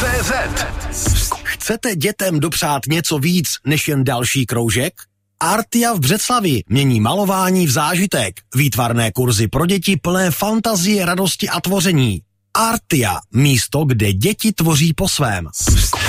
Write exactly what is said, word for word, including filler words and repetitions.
C Z. Chcete dětem dopřát něco víc než jen další kroužek? Artia v Břeclavi mění malování v zážitek. Výtvarné kurzy pro děti plné fantazie, radosti a tvoření. Artia, místo, kde děti tvoří po svém.